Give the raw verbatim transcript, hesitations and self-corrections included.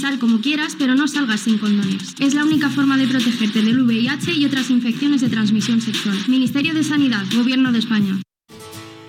sal como quieras, pero no salgas sin condones. Es la única forma de protegerte del V I H y otras infecciones de transmisión sexual. Ministerio de Sanidad, Gobierno de España.